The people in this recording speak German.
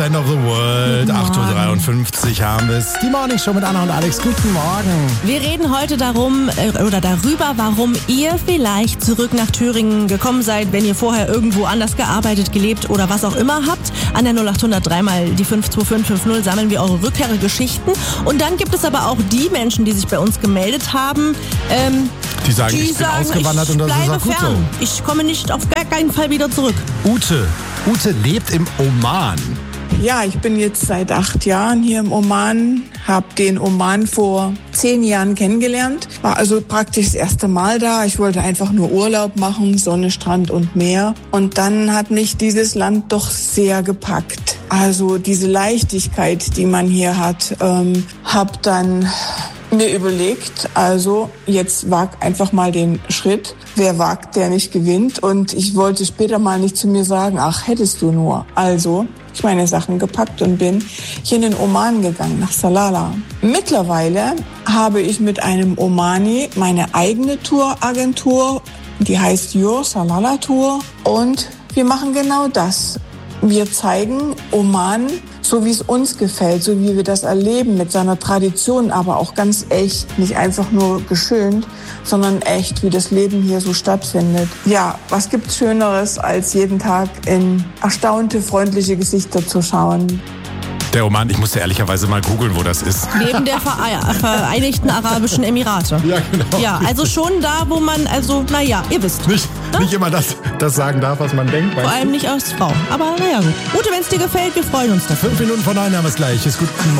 End of the World, 8.53 Uhr haben wir es. Die Morning Show mit Anna und Alex, guten Morgen. Wir reden heute darüber, warum ihr vielleicht zurück nach Thüringen gekommen seid, wenn ihr vorher irgendwo anders gearbeitet, gelebt oder was auch immer habt. An der 0800 dreimal die 52550 sammeln wir eure Rückkehrgeschichten. Und dann gibt es aber auch die Menschen, die sich bei uns gemeldet haben, die sagen, ich bin ausgewandert und das ist auch gut fern. so. Ich komme nicht auf gar keinen Fall wieder zurück. Ute lebt im Oman. Ja, ich bin jetzt seit 8 Jahren hier im Oman, habe den Oman vor 10 Jahren kennengelernt, war also praktisch das erste Mal da. Ich wollte einfach nur Urlaub machen, Sonne, Strand und Meer. Und dann hat mich dieses Land doch sehr gepackt. Also diese Leichtigkeit, die man hier hat, habe dann mir überlegt, also jetzt wag einfach mal den Schritt. Wer wagt, der nicht gewinnt. Und ich wollte später mal nicht zu mir sagen, ach, hättest du nur. Also ich meine Sachen gepackt und bin hier in den Oman gegangen, nach Salalah. Mittlerweile habe ich mit einem Omani meine eigene Touragentur, die heißt Your Salalah Tour. Und wir machen genau das. Wir zeigen Oman, so wie es uns gefällt, so wie wir das erleben, mit seiner Tradition, aber auch ganz echt, nicht einfach nur geschönt, sondern echt, wie das Leben hier so stattfindet. Ja, was gibt's Schöneres, als jeden Tag in erstaunte, freundliche Gesichter zu schauen? Der Oman, ich musste ehrlicherweise mal googeln, wo das ist. Neben der Vereinigten Arabischen Emirate. Ja, genau. Ja, also schon da, wo man, ihr wisst. Nicht immer das sagen darf, was man denkt. Vor allem nicht als Frau. Aber naja, gut. Ute, wenn es dir gefällt, wir freuen uns dafür. 5 Minuten vor 9 haben wir es gleich. Ist gut.